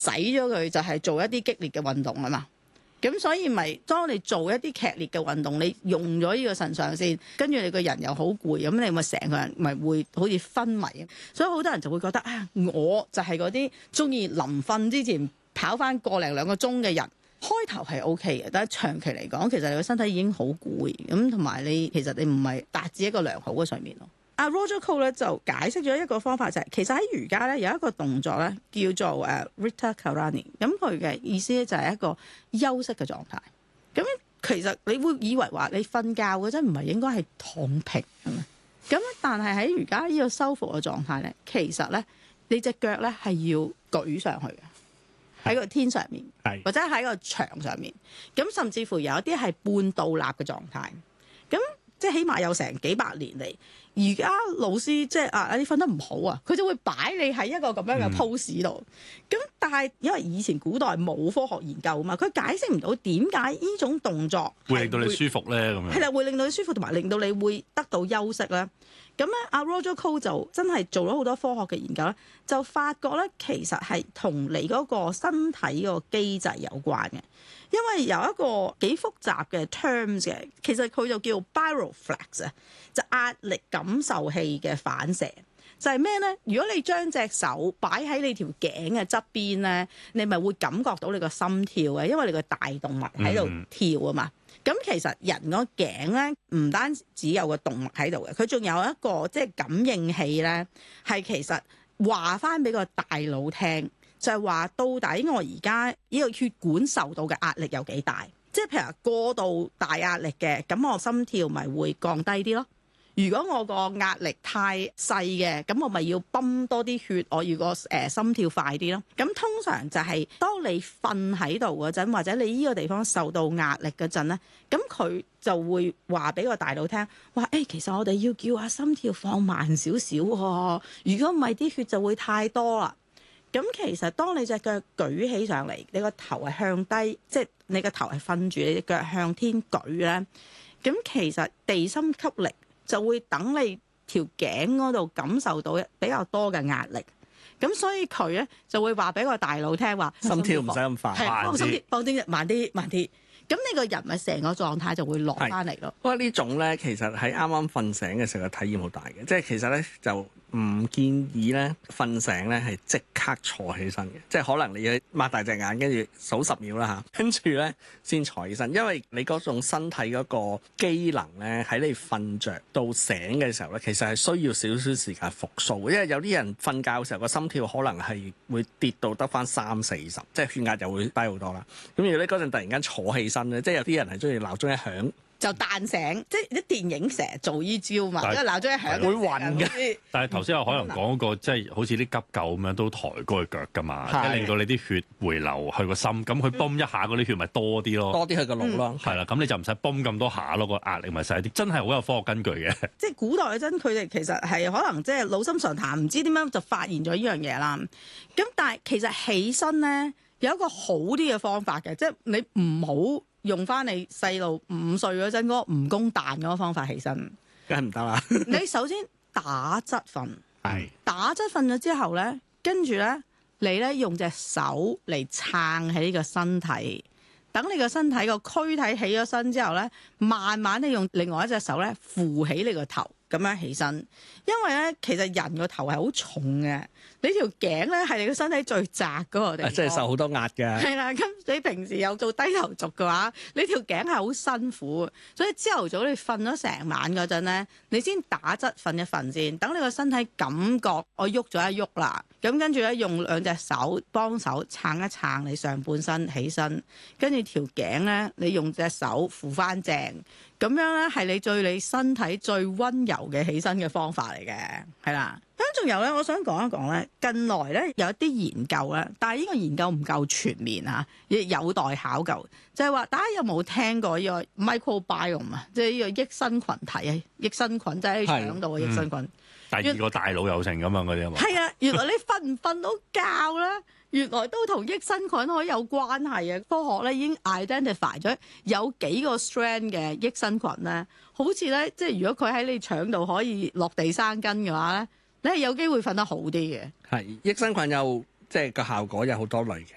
洗咗佢就係做一啲激烈嘅運動啊嘛。咁所以咪當你做一啲劇烈嘅運動，你用咗呢個腎上腺，跟住你個人又好攰，咁你咪成個人咪會好似昏迷。所以好多人就會覺得啊，我就係嗰啲中意臨瞓之前跑翻個零兩個鐘嘅人。開頭係 OK 嘅，但係長期嚟講，其實你個身體已經好攰，咁同埋其實你唔係達至一個良好嘅睡眠咯。阿 Roger Cole 咧就解釋咗一個方法，就係其實喺瑜伽咧有一個動作咧叫做Rita Karani， 咁佢嘅意思咧就係一個休息嘅狀態。咁其實你會以為話你瞓覺嗰陣唔係應該係躺平係咪？咁但係喺瑜伽呢個修復嘅狀態咧，其實咧你隻腳咧係要舉上去嘅。喺個天上面，或者喺個牆上面，咁甚至乎有一啲係半倒立嘅狀態，咁即係起碼有成幾百年嚟。而家老師即係你瞓得唔好啊，佢就會擺你喺一個咁樣嘅 pose 度。咁但係因為以前古代冇科學研究啊嘛，佢解釋唔到點解呢種動作會令到你舒服咧，咁樣係啦，會令到你舒服，同埋令到你會得到休息咧。咁咧，阿 Roger Cole 就真係做咗好多科學嘅研究咧，就發覺咧其實係同你嗰個身體個機制有關嘅。因為有一個幾複雜嘅 terms 嘅，其實佢就叫 Byroflex 啊，就壓力感受器嘅反射。就係咩咧？如果你將隻手擺喺你條頸嘅側邊咧，你咪會感覺到你個心跳嘅，因為你個大動脈喺度跳啊嘛。咁其實人個頸咧唔單止有個動脈喺度嘅，佢仲有一個即係感應器咧，係其實話翻俾個大腦聽，就係話到底我而家呢個血管受到嘅壓力有幾大？即係譬如過度大壓力嘅，咁我心跳咪會降低啲咯。如果我個壓力太細嘅，咁我咪要泵多啲血，我要個心跳快啲咯。咁通常就係當你瞓喺度嗰陣，或者你呢個地方受到壓力嗰陣咧，咁佢就會話俾個大腦聽，話其實我哋要叫下心跳放慢少少喎。如果唔係啲血就會太多啦。咁其實當你隻腳舉起上嚟，你個頭係向低，即係你個頭係瞓住，你隻腳向天舉咧，咁其實地心吸力就會等你條頸嗰度感受到比較多嘅壓力，咁所以佢咧就會話俾個大腦聽話， 心跳唔使咁快， 心跳放啲慢啲，慢啲，咁你個人咪成個狀態就會落翻嚟咯。 不過呢種咧，其實喺啱啱瞓醒嘅時候嘅體驗好大嘅，即係其實咧就唔建議咧瞓醒咧係即刻坐起身嘅，即係可能你要擘大隻眼，跟住數10秒啦嚇，跟住咧先坐起身，因為你嗰種身體嗰個機能咧喺你瞓着到醒嘅時候咧，其實係需要少少時間復甦，因為有啲人瞓覺嘅時候個心跳可能係會跌到得翻30-40，即係血壓又會低好多啦。咁如果你嗰陣突然間坐起身咧，即係有啲人係中意鬧鐘一響就彈醒，即係啲電影成日做依招嘛，因為鬧鐘一響會暈嘅。 但係頭先有可能講過，即係好似啲急救咁樣都抬高個腳㗎嘛，即係令到你啲血回流去個心，咁佢泵一下嗰啲血咪多啲咯， 多啲去個腦咯。 係啦，咁你就唔使泵咁多下咯，個壓力咪細啲，真係好有科學根據嘅。 即係古代嗰陣，佢哋其實係可能即係老生常談，唔知點樣就發現咗呢樣嘢啦。咁但係其實起身咧有一個好啲嘅方法嘅，即係你唔好用翻你細路5歲嗰陣嗰個蜈蚣彈嗰個方法起身， 梗係唔得啦。 你首先打側瞓， 係打側瞓咗之後咧，跟住咧你咧用隻手嚟撐起呢個身體，等你個身體個軀體起咗身之後咧，慢慢地用另外一隻手咧扶起你個頭，咁樣起身。因為咧其實人個頭係好重嘅，你條頸咧係你個身體最窄嗰個地方， 即係受好多壓嘅。 係啦，咁你平時有做低頭族嘅話，你條頸係好辛苦，所以朝頭早你瞓咗成晚嗰陣咧，你先打側瞓一瞓先，等你個身體感覺我喐咗一喐啦，咁跟住咧用2隻手幫手撐一撐你上半身起身，跟住條頸咧你用隻手扶翻正，咁樣咧係你對你身體最溫柔嘅起身嘅方法嚟嘅，係啦。咁仲有咧，我想講一講咧，近來咧有一啲研究咧，但係呢個研究唔夠全面啊，亦有待考究。就係話，大家有冇聽過呢個 microbiome 啊？即係呢個益生菌體啊，益生菌即係喺腸度嘅益生菌。 第二個大腦有成咁樣嗰啲啊嘛。 係啊，原來你瞓唔瞓到覺咧，原來都同益生菌可以有關係啊！科學咧已經 identify 咗有幾個 strand 嘅益生菌咧，好似咧即係如果佢喺你腸度可以落地生根嘅話咧，你係有機會瞓得好啲嘅。 係益生菌有即係個效果有好多類嘅，